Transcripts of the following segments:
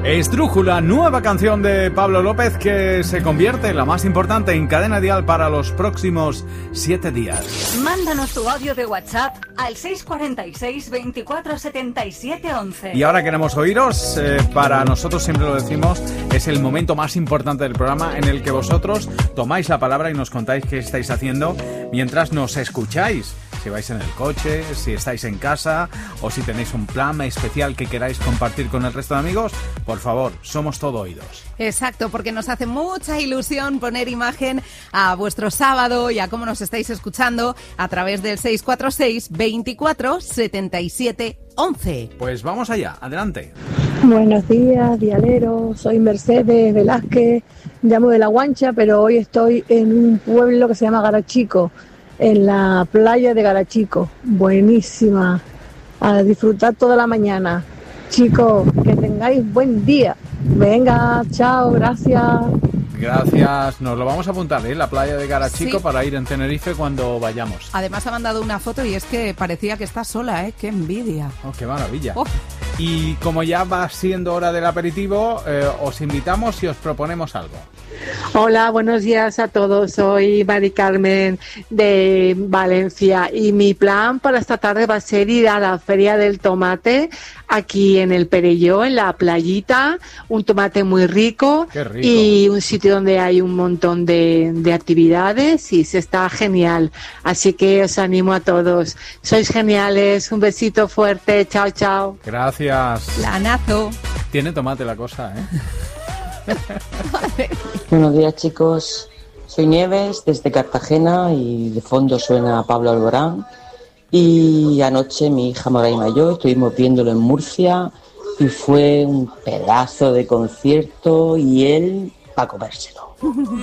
Esdrújula, nueva canción de Pablo López que se convierte en la más importante en Cadena Dial para los próximos 7 días. Mándanos tu audio de WhatsApp al 646 24 77 11. Y ahora queremos oíros. Para nosotros, siempre lo decimos, es el momento más importante del programa en el que vosotros tomáis la palabra y nos contáis qué estáis haciendo mientras nos escucháis. Si vais en el coche, si estáis en casa o si tenéis un plan especial que queráis compartir con el resto de amigos, por favor, somos todo oídos. Exacto, porque nos hace mucha ilusión poner imagen a vuestro sábado y a cómo nos estáis escuchando a través del 646 24 77 11. Pues vamos allá, adelante. Buenos días, dialeros. Soy Mercedes Velázquez, llamo de La Guancha, pero hoy estoy en un pueblo que se llama Garachico, en la playa de Garachico. Buenísima, a disfrutar toda la mañana. Chicos, que tengáis buen día. Venga, chao, gracias. Gracias, nos lo vamos a apuntar, la playa de Garachico, sí, para ir en Tenerife cuando vayamos. Además ha mandado una foto y es que parecía que está sola, qué envidia. Oh, qué maravilla. Oh. Y como ya va siendo hora del aperitivo, os invitamos y os proponemos algo. Hola, buenos días a todos. Soy Mari Carmen de Valencia y mi plan para esta tarde va a ser ir a la Feria del Tomate aquí en el Perelló, en la playita, un tomate muy rico. Qué rico. Y un sitio donde hay un montón de actividades y se está genial. Así que os animo a todos. Sois geniales. Un besito fuerte. Chao, chao. Gracias. Planazo. Tiene tomate la cosa, Buenos días, chicos. Soy Nieves desde Cartagena y de fondo suena Pablo Alborán. Y anoche mi hija Moraima y yo estuvimos viéndolo en Murcia y fue un pedazo de concierto y él para comérselo.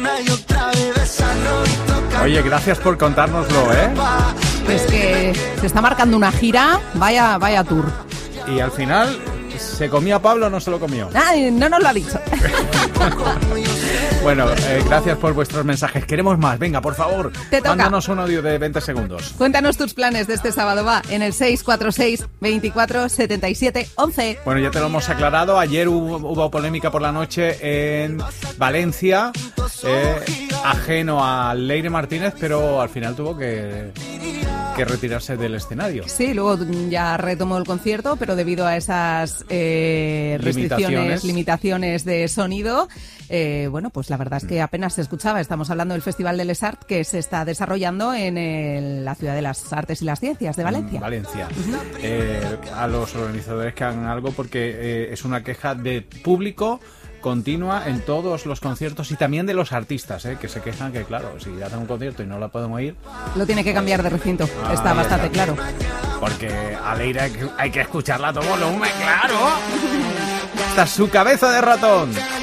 Oye, gracias por contárnoslo, Pues que se está marcando una gira, vaya tour. Y al final, ¿se comía Pablo o no se lo comió? Ay, no nos lo ha dicho. Bueno, gracias por vuestros mensajes. Queremos más. Venga, por favor, Te toca. mándanos un audio de 20 segundos. Cuéntanos tus planes de este sábado, va, en el 646 24 77 11. Bueno, ya te lo hemos aclarado. Ayer hubo polémica por la noche en Valencia, ajeno a Leire Martínez, pero al final tuvo que retirarse del escenario. Sí, luego ya retomó el concierto, pero debido a esas limitaciones de sonido, bueno, pues la verdad es que apenas se escuchaba. Estamos hablando del Festival de Les Arts que se está desarrollando en la Ciudad de las Artes y las Ciencias de Valencia. Valencia. A los organizadores que hagan algo porque es una queja de público continua en todos los conciertos y también de los artistas, que se quejan que, claro, si hacen un concierto y no la podemos ir, lo tiene que cambiar de recinto, está bastante claro. Porque a Leire hay que escucharla a todo volumen, claro. Esta es su cabeza de ratón.